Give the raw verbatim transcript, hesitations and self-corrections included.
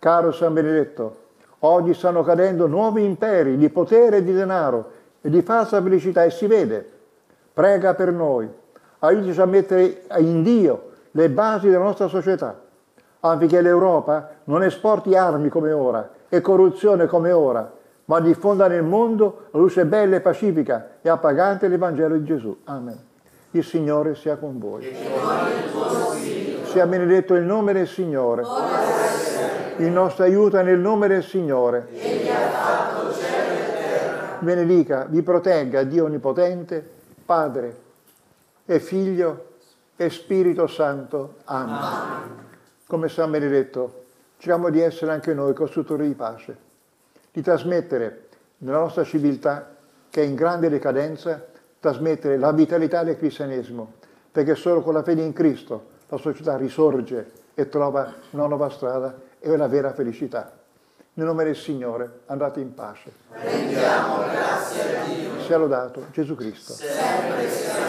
Caro San Benedetto, oggi stanno cadendo nuovi imperi di potere e di denaro e di falsa felicità e si vede. Prega per noi, aiutaci a mettere in Dio le basi della nostra società, affinché l'Europa non esporti armi come ora e corruzione come ora, ma diffonda nel mondo la luce bella e pacifica e appagante l'Evangelo di Gesù. Amen. Il Signore sia con voi. Sia benedetto il nome del Signore. Il nostro aiuto è nel nome del Signore. Egli ha fatto cielo e terra. Benedica, vi protegga Dio Onnipotente, Padre e Figlio e Spirito Santo. Amen. Amen. Come San Benedetto, cerchiamo di essere anche noi costruttori di pace, di trasmettere nella nostra civiltà, che è in grande decadenza, trasmettere la vitalità del cristianesimo, perché solo con la fede in Cristo la società risorge e trova una nuova strada e una vera felicità. Nel nome del Signore, andate in pace. Rendiamo grazie a Dio. Sia lodato Gesù Cristo. Sempre sia